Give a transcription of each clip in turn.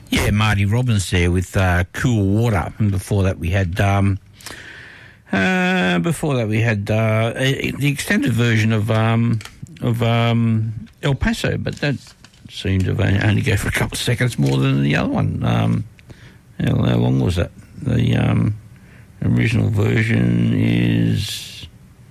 Yeah, Marty Robbins there with Cool Water, and before that we had the extended version of El Paso, but that seemed to only go for a couple of seconds more than the other one. How long was that? The original version is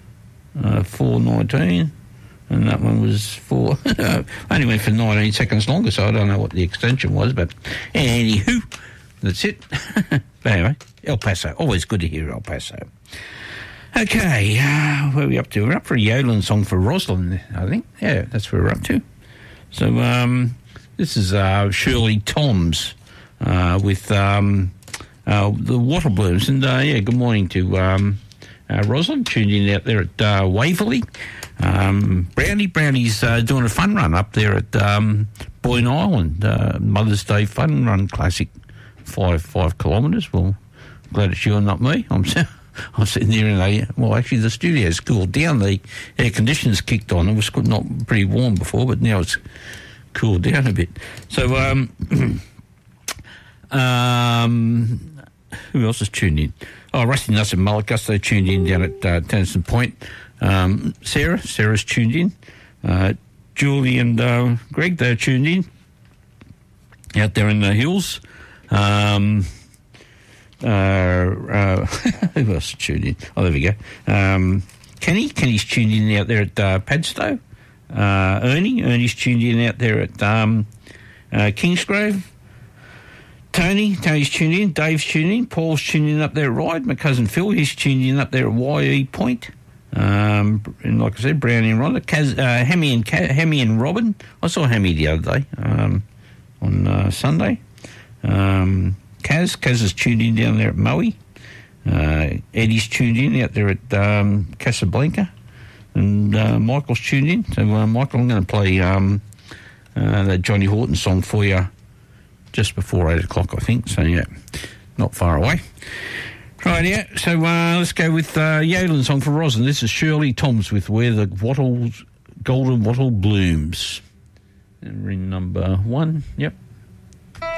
4:19. And that one was only went for 19 seconds longer, so I don't know what the extension was, but anywho, that's it. But anyway, El Paso, always good to hear El Paso. Okay, where are we up to? We're up for a yodeling song for Rosalind, I think. Yeah, that's where we're up to. So this is Shirley Toms with the Wattle Blooms. And good morning to Rosalind, tuned in out there at Waverley. Brownie's doing a fun run up there at Boyne Island, Mother's Day fun run classic, 5 kilometres. Well, glad it's you and not me. I'm sitting there in actually the studio's cooled down. The air conditioners kicked on. It was not pretty warm before, but now it's cooled down a bit. So, who else is tuned in? Oh, Rusty Nuts and Mullet Gusto tuned in down at Tennyson Point. Sarah's tuned in. Julie and Greg, they're tuned in out there in the hills. Who else tuned in? Oh, there we go. Kenny's tuned in out there at Padstow. Ernie's tuned in out there at Kingsgrove. Tony's tuned in. Dave's tuned in. Paul's tuned in up there at Ryde. My cousin Phil, he's tuned in up there at YE Point. And like I said, Brownie and Rhonda, Hemi and Robin. I saw Hemi the other day on Sunday. Kaz is tuned in down there at Maui. Eddie's tuned in out there at Casablanca, and Michael's tuned in. So Michael, I'm going to play that Johnny Horton song for you just before 8 o'clock, I think. So yeah, not far away. Right, yeah, so let's go with yodeling song for Rosalind. This is Shirley Toms with Where the Golden Wattle Blooms. And we're in number 1, yep.